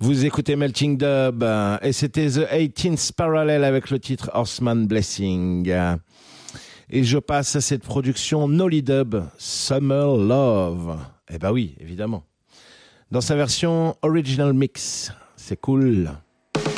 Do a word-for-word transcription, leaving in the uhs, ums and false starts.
Vous écoutez Melting Dub et c'était The eighteenth Parallel avec le titre Horseman Blessing. Et je passe à cette production Nolly Dub, Summer Love. Eh ben oui, évidemment. Dans sa version Original Mix. C'est cool.